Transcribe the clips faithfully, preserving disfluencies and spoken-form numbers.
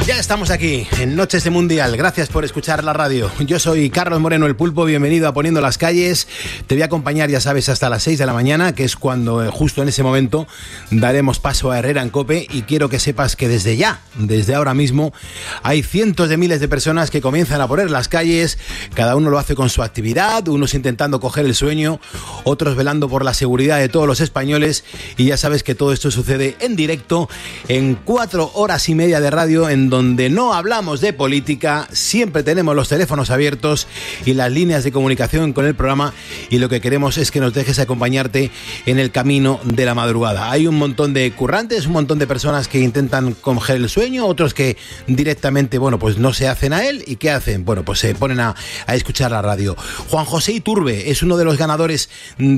Ya estamos aquí en Noches de Mundial. Gracias por escuchar la radio. Yo soy Carlos Moreno, el Pulpo. Bienvenido a Poniendo las Calles. Te voy a acompañar, ya sabes, hasta las seis de la mañana, que es cuando eh, justo en ese momento daremos paso a Herrera en COPE. Y quiero que sepas que desde ya, desde ahora mismo, hay cientos de miles de personas que comienzan a poner las calles. Cada uno lo hace con su actividad, unos intentando coger el sueño, otros velando por la seguridad de todos los españoles. Y ya sabes que todo esto sucede en directo, en cuatro horas y media de radio, en donde no hablamos de política, siempre tenemos los teléfonos abiertos y las líneas de comunicación con el programa, y lo que queremos es que nos dejes acompañarte en el camino de la madrugada. Hay un montón de currantes, un montón de personas que intentan coger el sueño, otros que directamente, bueno, pues no se hacen a él. ¿Y qué hacen? Bueno, pues se ponen a, a escuchar la radio. Juan José Iturbe es uno de los ganadores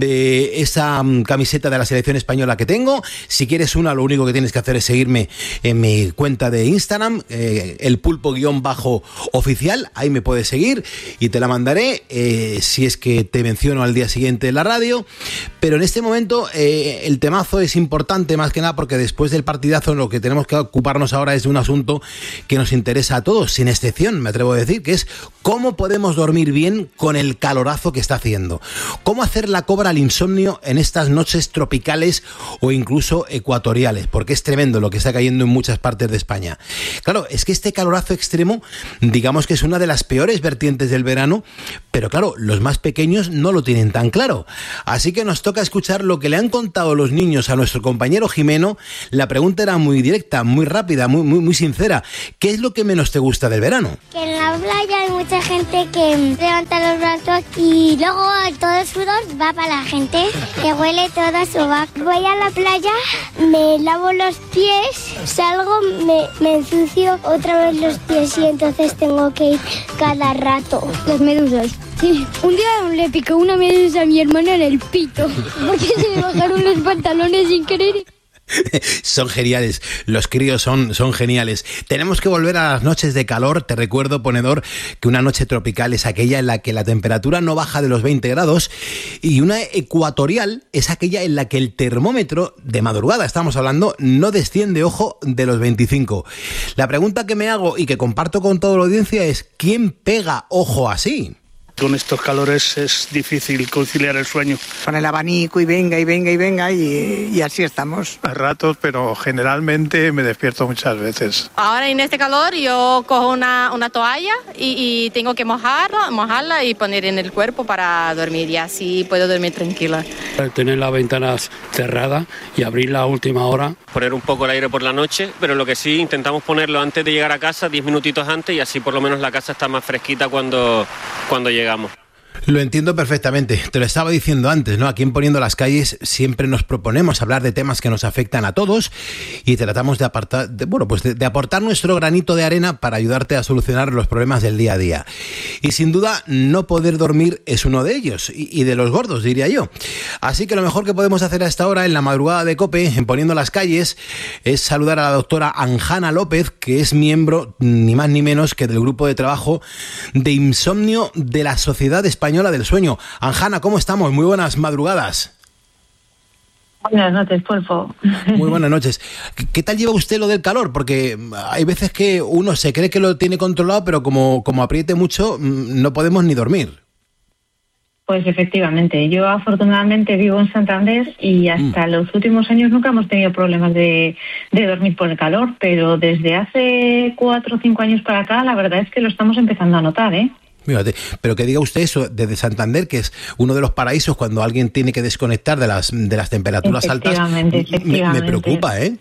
de esa um, camiseta de la selección española que tengo. Si quieres una, lo único que tienes que hacer es seguirme en mi cuenta de Instagram, eh, el pulpo guión bajo oficial. Ahí me puedes seguir y te la mandaré eh, si es que te menciono al día siguiente en la radio. Pero en este momento eh, el temazo es importante, más que nada porque después del partidazo lo que tenemos que ocuparnos ahora es de un asunto que nos interesa a todos, sin excepción, me atrevo a decir, que es cómo podemos dormir bien con el calorazo que está haciendo. Cómo hacer la cobra al insomnio en estas noches tropicales o incluso ecuatoriales, porque es tremendo lo que está cayendo en muchas partes de España. Claro, es que este calorazo extremo, digamos que es una de las peores vertientes del verano, pero claro, los más pequeños no lo tienen tan claro. Así que nos toca escuchar lo que le han contado los niños a nuestro compañero Jimeno. La pregunta era muy directa, muy rápida, muy, muy, muy sincera. ¿Qué es lo que menos te gusta del verano? Que en la playa hay mucha gente que levanta los brazos y luego todo el sudor va para la gente, que huele todo a sobaco. Voy a la playa, me lavo los pies, salgo, me, me ensucio otra vez los pies y entonces tengo que ir cada rato. Las medusas. Sí. Un día le picó una medusa a mi hermana en el pito porque se me bajaron los pantalones sin querer. Son geniales, los críos son, son geniales. Tenemos que volver a las noches de calor. Te recuerdo, ponedor, que una noche tropical es aquella en la que la temperatura no baja de los veinte grados, y una ecuatorial es aquella en la que el termómetro de madrugada, estamos hablando, no desciende, ojo, de los veinticinco. La pregunta que me hago y que comparto con toda la audiencia es: ¿quién pega ojo así? Con estos calores es difícil conciliar el sueño. Con el abanico y venga y venga y venga y, y así estamos. A ratos, pero generalmente me despierto muchas veces. Ahora en este calor yo cojo una, una toalla y, y tengo que mojarla, mojarla y poner en el cuerpo para dormir, y así puedo dormir tranquila. Tener las ventanas cerradas y abrirlas a última hora. Poner un poco el aire por la noche, pero lo que sí intentamos ponerlo antes de llegar a casa, diez minutitos antes, y así por lo menos la casa está más fresquita cuando, cuando llegamos. Lo entiendo perfectamente, te lo estaba diciendo antes, ¿no? Aquí en Poniendo las Calles siempre nos proponemos hablar de temas que nos afectan a todos y tratamos de, apartar, de, bueno, pues de, de aportar nuestro granito de arena para ayudarte a solucionar los problemas del día a día. Y sin duda, no poder dormir es uno de ellos, y, y de los gordos, diría yo. Así que lo mejor que podemos hacer a esta hora, en la madrugada de COPE, en Poniendo las Calles, es saludar a la doctora Anjana López, que es miembro, ni más ni menos, que del grupo de trabajo de insomnio de la Sociedad Española del Sueño. Anjana, ¿cómo estamos? Muy buenas madrugadas. Buenas noches, Pulpo. Muy buenas noches. ¿Qué tal lleva usted lo del calor? Porque hay veces que uno se cree que lo tiene controlado, pero como, como apriete mucho, no podemos ni dormir. Pues efectivamente, yo afortunadamente vivo en Santander y hasta mm. los últimos años nunca hemos tenido problemas de, de dormir por el calor, pero desde hace cuatro o cinco años para acá la verdad es que lo estamos empezando a notar, ¿eh? Fíjate, pero que diga usted eso desde Santander, que es uno de los paraísos cuando alguien tiene que desconectar de las de las temperaturas altas, efectivamente. Me, me preocupa, ¿eh?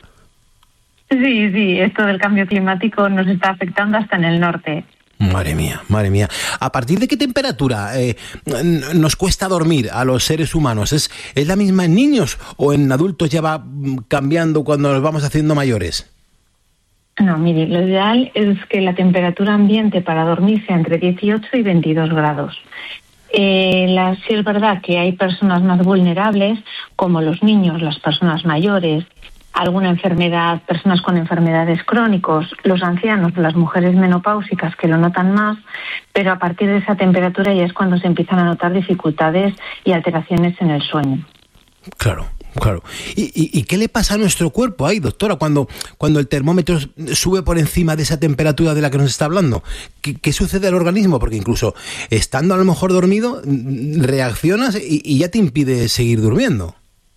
Sí, sí, esto del cambio climático nos está afectando hasta en el norte. Madre mía, madre mía. ¿A partir de qué temperatura eh, nos cuesta dormir a los seres humanos? ¿Es, ¿Es la misma en niños o en adultos ya va cambiando cuando nos vamos haciendo mayores? No, mire, lo ideal es que la temperatura ambiente para dormir sea entre dieciocho y veintidós grados. Eh, la, sí es verdad que hay personas más vulnerables, como los niños, las personas mayores, alguna enfermedad, personas con enfermedades crónicas, los ancianos, las mujeres menopáusicas que lo notan más, pero a partir de esa temperatura ya es cuando se empiezan a notar dificultades y alteraciones en el sueño. Claro, Claro. ¿Y, y, ¿Y qué le pasa a nuestro cuerpo ahí, doctora, cuando, cuando el termómetro sube por encima de esa temperatura de la que nos está hablando? ¿Qué, qué sucede al organismo? Porque incluso estando a lo mejor dormido, reaccionas y, y ya te impide seguir durmiendo.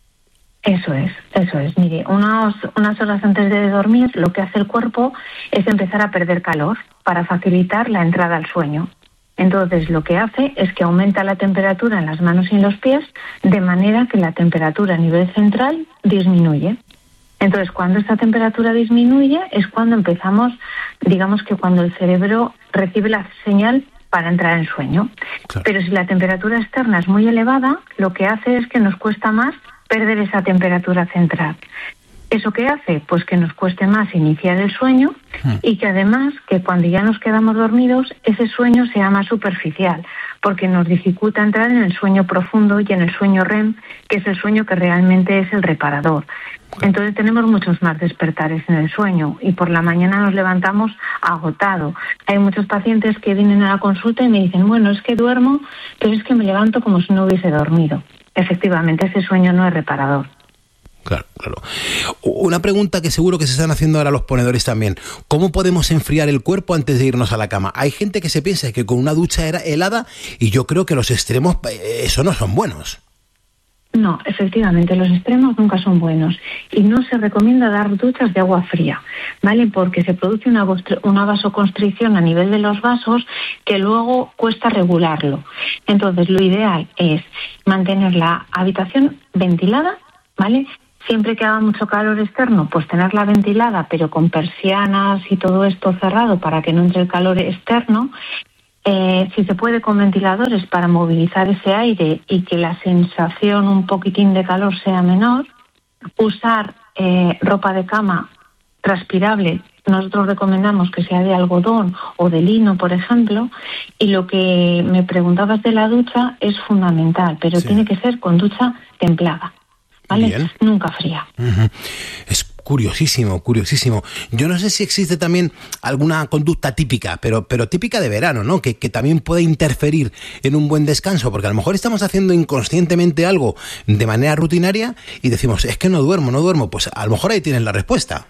Eso es, eso es. Mire, unos, unas horas antes de dormir, lo que hace el cuerpo es empezar a perder calor para facilitar la entrada al sueño. Entonces, lo que hace es que aumenta la temperatura en las manos y en los pies, de manera que la temperatura a nivel central disminuye. Entonces, cuando esta temperatura disminuye es cuando empezamos, digamos que cuando el cerebro recibe la señal para entrar en sueño. Claro. Pero si la temperatura externa es muy elevada, lo que hace es que nos cuesta más perder esa temperatura central. ¿Eso qué hace? Pues que nos cueste más iniciar el sueño y que además, que cuando ya nos quedamos dormidos, ese sueño sea más superficial, porque nos dificulta entrar en el sueño profundo y en el sueño R E M, que es el sueño que realmente es el reparador. Entonces tenemos muchos más despertares en el sueño y por la mañana nos levantamos agotado. Hay muchos pacientes que vienen a la consulta y me dicen, bueno, es que duermo, pero es que me levanto como si no hubiese dormido. Efectivamente, ese sueño no es reparador. Claro, claro. Una pregunta que seguro que se están haciendo ahora los ponedores también. ¿Cómo podemos enfriar el cuerpo antes de irnos a la cama? Hay gente que se piensa que con una ducha helada, y yo creo que los extremos, eso no son buenos. No, efectivamente, los extremos nunca son buenos y no se recomienda dar duchas de agua fría, ¿vale? Porque se produce una, una vasoconstricción a nivel de los vasos que luego cuesta regularlo. Entonces, lo ideal es mantener la habitación ventilada, ¿vale? Siempre que haga mucho calor externo, pues tenerla ventilada, pero con persianas y todo esto cerrado para que no entre el calor externo. Eh, si se puede, con ventiladores para movilizar ese aire y que la sensación un poquitín de calor sea menor. Usar eh, ropa de cama transpirable. Nosotros recomendamos que sea de algodón o de lino, por ejemplo. Y lo que me preguntabas de la ducha es fundamental, pero sí. Tiene que ser con ducha templada. ¿Vale? Bien. Nunca fría. Uh-huh. Es curiosísimo, curiosísimo. Yo no sé si existe también alguna conducta típica, pero, pero típica de verano, ¿no? Que, que también puede interferir en un buen descanso, porque a lo mejor estamos haciendo inconscientemente algo de manera rutinaria y decimos, es que no duermo, no duermo. Pues a lo mejor ahí tienes la respuesta.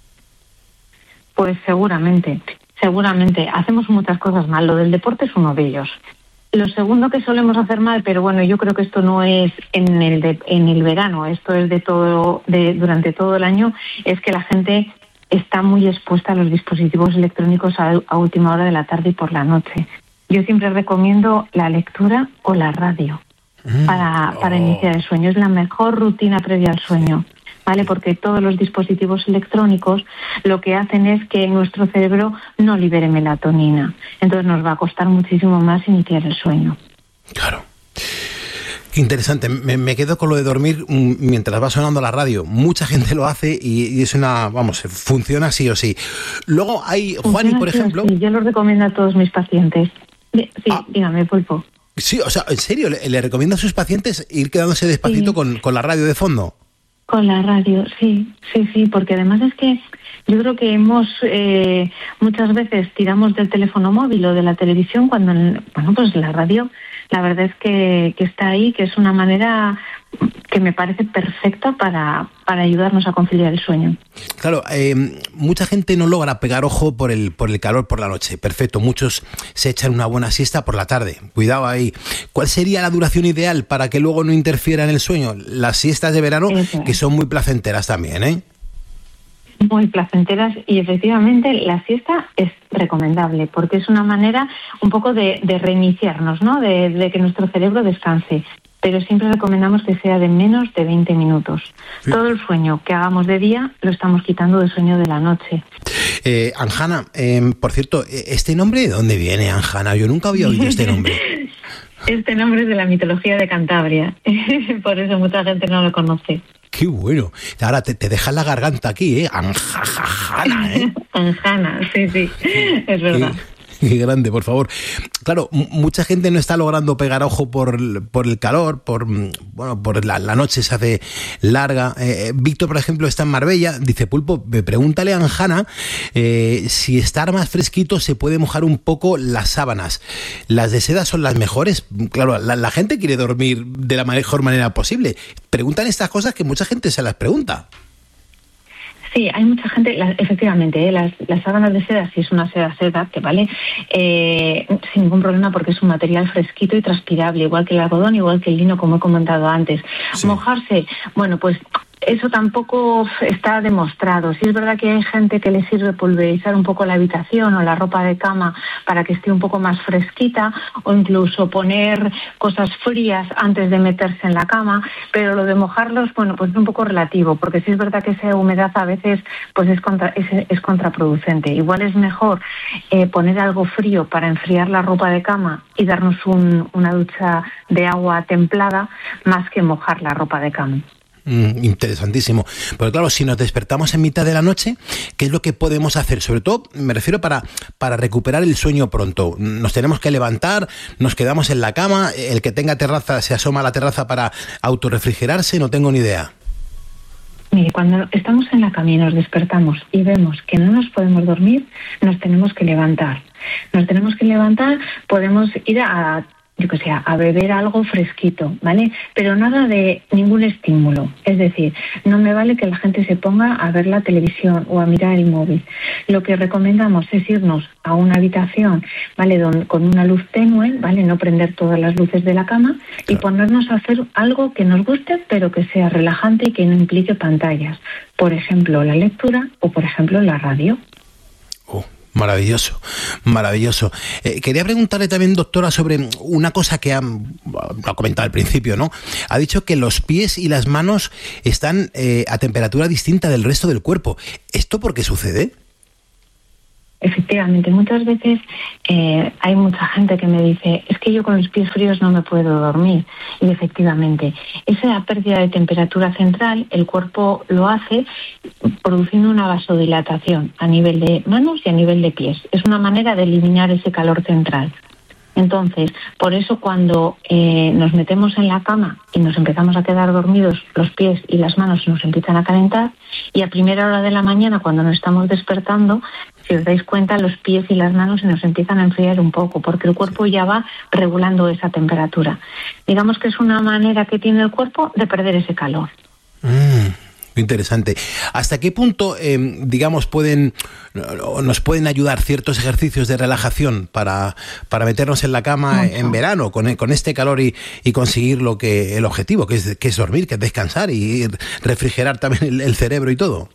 Pues seguramente, seguramente. Hacemos muchas cosas mal. Lo del deporte es uno de ellos. Lo segundo que solemos hacer mal, pero bueno, yo creo que esto no es en el de, en el verano, esto es de todo de durante todo el año, es que la gente está muy expuesta a los dispositivos electrónicos a, a última hora de la tarde y por la noche. Yo siempre recomiendo la lectura o la radio mm. para, para oh. iniciar el sueño. Es la mejor rutina previa al sueño, ¿vale? Porque todos los dispositivos electrónicos lo que hacen es que nuestro cerebro no libere melatonina. Entonces nos va a costar muchísimo más iniciar el sueño. Claro. Qué interesante. Me, me quedo con lo de dormir mientras va sonando la radio. Mucha gente lo hace y, y es una, vamos, funciona sí o sí. Luego hay, Juani, por ejemplo... Sí, yo lo recomiendo a todos mis pacientes. Sí, ah. dígame, Pulpo. Sí, o sea, ¿en serio? ¿Le, le recomienda a sus pacientes ir quedándose despacito sí. con, con la radio de fondo? Con la radio, sí, sí, sí, porque además es que yo creo que hemos, eh, muchas veces tiramos del teléfono móvil o de la televisión cuando, bueno, pues la radio, la verdad es que, que está ahí, que es una manera que me parece perfecta para, para ayudarnos a conciliar el sueño. Claro, eh, mucha gente no logra pegar ojo por el, por el calor por la noche, perfecto, muchos se echan una buena siesta por la tarde, cuidado ahí. ¿Cuál sería la duración ideal para que luego no interfiera en el sueño? Las siestas de verano, Eso. que son muy placenteras también, ¿eh? Muy placenteras y efectivamente la siesta es recomendable porque es una manera un poco de, de reiniciarnos, ¿no? De, de que nuestro cerebro descanse. Pero siempre recomendamos que sea de menos de veinte minutos. Sí. Todo el sueño que hagamos de día lo estamos quitando del sueño de la noche. Eh, Anjana, eh, por cierto, ¿este nombre de dónde viene, Anjana? Yo nunca había oído este nombre. Este nombre es de la mitología de Cantabria. Por eso mucha gente no lo conoce. Qué bueno. Ahora te, te dejas la garganta aquí, ¿eh? Anjana, ¿eh? Anjana, sí, sí, es verdad. Qué grande, por favor. Claro, m- mucha gente no está logrando pegar ojo por, por el calor, por bueno, por la, la noche se hace larga. Eh, Víctor, por ejemplo, está en Marbella. Dice, Pulpo, pregúntale a Anjana eh, si estar más fresquito se puede mojar un poco las sábanas. ¿Las de seda son las mejores? Claro, la, la gente quiere dormir de la mejor manera posible. Preguntan estas cosas que mucha gente se las pregunta. Sí, hay mucha gente, la, efectivamente, ¿eh? las, las sábanas de seda, si es una seda seda, que vale, eh, sin ningún problema porque es un material fresquito y transpirable, igual que el algodón, igual que el lino, como he comentado antes. Sí. Mojarse, bueno, pues eso tampoco está demostrado. Sí es verdad que hay gente que le sirve pulverizar un poco la habitación o la ropa de cama para que esté un poco más fresquita, o incluso poner cosas frías antes de meterse en la cama, pero lo de mojarlos, bueno, pues es un poco relativo, porque sí es verdad que esa humedad a veces pues es, contra, es, es contraproducente. Igual es mejor eh, poner algo frío para enfriar la ropa de cama y darnos un, una ducha de agua templada más que mojar la ropa de cama. Mm, interesantísimo. Pero claro, si nos despertamos en mitad de la noche, ¿qué es lo que podemos hacer? Sobre todo, me refiero para, para recuperar el sueño pronto. Nos tenemos que levantar, nos quedamos en la cama, el que tenga terraza se asoma a la terraza para autorrefrigerarse, no tengo ni idea. Mire, cuando estamos en la cama y nos despertamos y vemos que no nos podemos dormir, nos tenemos que levantar. Nos tenemos que levantar, podemos ir a... yo que sé, a beber algo fresquito, ¿vale? Pero nada de ningún estímulo. Es decir, no me vale que la gente se ponga a ver la televisión o a mirar el móvil. Lo que recomendamos es irnos a una habitación, ¿vale? Don, con una luz tenue, ¿vale? No prender todas las luces de la cama y ponernos a hacer algo que nos guste, pero que sea relajante y que no implique pantallas. Por ejemplo, la lectura o, por ejemplo, la radio. Oh. Maravilloso, maravilloso. Eh, quería preguntarle también, doctora, sobre una cosa que ha, ha comentado al principio, ¿no? Ha dicho que los pies y las manos están eh, a temperatura distinta del resto del cuerpo. ¿Esto por qué sucede? Efectivamente, muchas veces eh, hay mucha gente que me dice, es que yo con los pies fríos no me puedo dormir. Y efectivamente, esa pérdida de temperatura central, el cuerpo lo hace produciendo una vasodilatación a nivel de manos y a nivel de pies. Es una manera de eliminar ese calor central. Entonces, por eso cuando eh, nos metemos en la cama y nos empezamos a quedar dormidos, los pies y las manos nos empiezan a calentar, y a primera hora de la mañana, cuando nos estamos despertando, si os dais cuenta, los pies y las manos se nos empiezan a enfriar un poco, porque el cuerpo ya va regulando esa temperatura. Digamos que es una manera que tiene el cuerpo de perder ese calor. Mm. Interesante. ¿Hasta qué punto, eh, digamos, pueden nos pueden ayudar ciertos ejercicios de relajación para, para meternos en la cama Mucho. en verano con, con este calor y, y conseguir lo que el objetivo, que es, que es dormir, que es descansar y refrigerar también el, el cerebro y todo?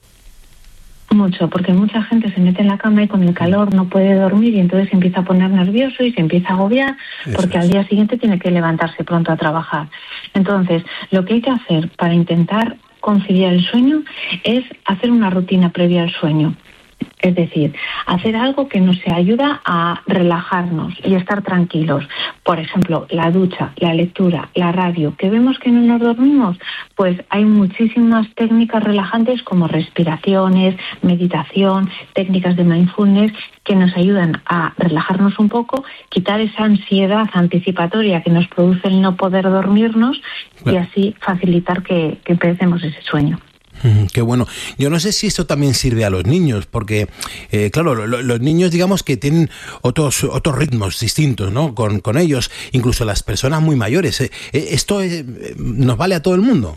Mucho, porque mucha gente se mete en la cama y con el calor no puede dormir y entonces se empieza a poner nervioso y se empieza a agobiar porque al día siguiente tiene que levantarse pronto a trabajar. Entonces, lo que hay que hacer para intentar conciliar el sueño es hacer una rutina previa al sueño. Es decir, hacer algo que nos ayuda a relajarnos y estar tranquilos. Por ejemplo, la ducha, la lectura, la radio. ¿Que vemos que no nos dormimos? Pues hay muchísimas técnicas relajantes como respiraciones, meditación, técnicas de mindfulness que nos ayudan a relajarnos un poco, quitar esa ansiedad anticipatoria que nos produce el no poder dormirnos y así facilitar que, que empecemos ese sueño. Mm, qué bueno. Yo no sé si esto también sirve a los niños, porque, eh, claro, lo, los niños, digamos que tienen otros otros ritmos distintos, ¿no? Con, con ellos, incluso las personas muy mayores. Eh, ¿Esto eh, nos vale a todo el mundo?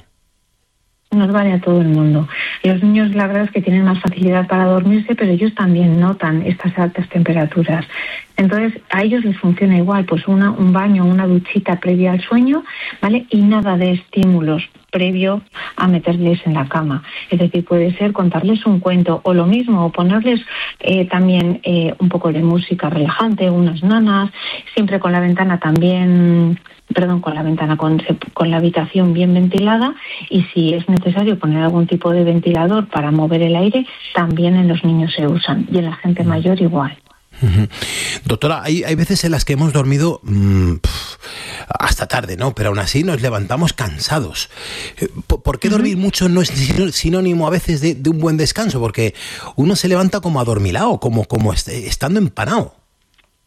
Nos vale a todo el mundo. Los niños, la verdad es que tienen más facilidad para dormirse, pero ellos también notan estas altas temperaturas. Entonces, a ellos les funciona igual, pues una, un baño, una duchita previa al sueño, ¿vale? Y nada de estímulos previo a meterles en la cama. Es decir, puede ser contarles un cuento o lo mismo, o ponerles eh, también eh, un poco de música relajante, unas nanas, siempre con la ventana también... perdón, con la ventana, con, con la habitación bien ventilada, y si es necesario poner algún tipo de ventilador para mover el aire, también en los niños se usan, y en la gente mayor igual. Uh-huh. Doctora, hay, hay veces en las que hemos dormido mmm, hasta tarde, ¿no? Pero aún así nos levantamos cansados. ¿Por, por qué uh-huh. dormir mucho no es sinónimo a veces de, de un buen descanso? Porque uno se levanta como adormilado, como, como est- estando empanado.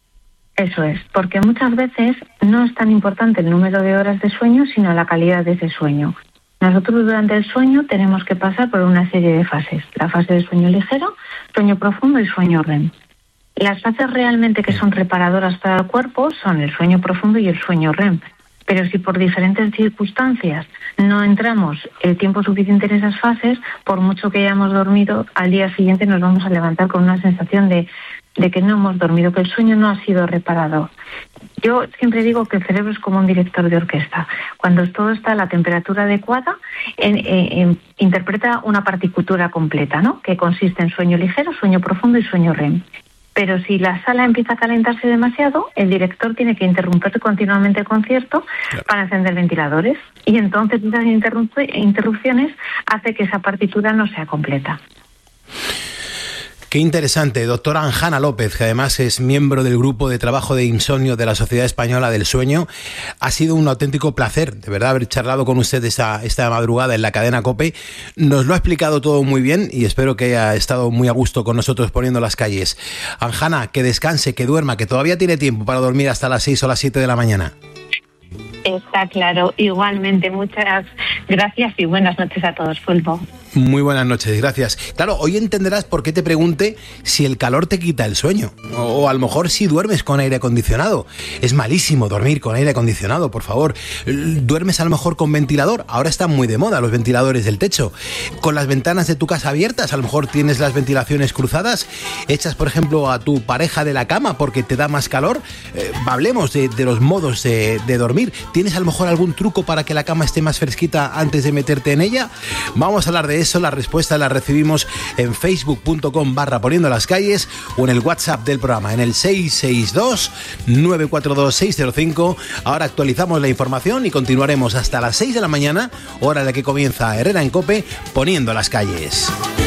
Eso es, porque muchas veces no es tan importante el número de horas de sueño, sino la calidad de ese sueño. Nosotros durante el sueño tenemos que pasar por una serie de fases. La fase de sueño ligero, sueño profundo y sueño R E M. Las fases realmente que son reparadoras para el cuerpo son el sueño profundo y el sueño R E M. Pero si por diferentes circunstancias no entramos el tiempo suficiente en esas fases, por mucho que hayamos dormido, al día siguiente nos vamos a levantar con una sensación de, de que no hemos dormido, que el sueño no ha sido reparado. Yo siempre digo que el cerebro es como un director de orquesta. Cuando todo está a la temperatura adecuada, en, en, en, interpreta una partitura completa, ¿no? Que consiste en sueño ligero, sueño profundo y sueño R E M. Pero si la sala empieza a calentarse demasiado, el director tiene que interrumpir continuamente el concierto claro. para encender ventiladores. Y entonces esas interrup- interrupciones hace que esa partitura no sea completa. Qué interesante, doctora Anjana López, que además es miembro del grupo de trabajo de insomnio de la Sociedad Española del Sueño. Ha sido un auténtico placer, de verdad, haber charlado con usted esta, esta madrugada en la cadena COPE. Nos lo ha explicado todo muy bien y espero que haya estado muy a gusto con nosotros poniendo las calles. Anjana, que descanse, que duerma, que todavía tiene tiempo para dormir hasta las seis o las siete de la mañana. Está claro. Igualmente, muchas gracias y buenas noches a todos, Pulpo. Muy buenas noches, gracias. Claro, hoy entenderás por qué te pregunte si el calor te quita el sueño. O, o a lo mejor si duermes con aire acondicionado. Es malísimo dormir con aire acondicionado, por favor. ¿Duermes a lo mejor con ventilador? Ahora están muy de moda los ventiladores del techo. ¿Con las ventanas de tu casa abiertas? A lo mejor tienes las ventilaciones cruzadas. ¿Echas, por ejemplo, a tu pareja de la cama porque te da más calor? Eh, hablemos de, de los modos de, de dormir. ¿Tienes a lo mejor algún truco para que la cama esté más fresquita antes de meterte en ella? Vamos a hablar de eso. La respuesta la recibimos en facebook.com barra poniendo las calles o en el WhatsApp del programa, en el seis seis dos, nueve cuatro dos, seis cero cinco. Ahora actualizamos la información y continuaremos hasta las seis de la mañana, hora en la que comienza Herrera en COPE, poniendo las calles.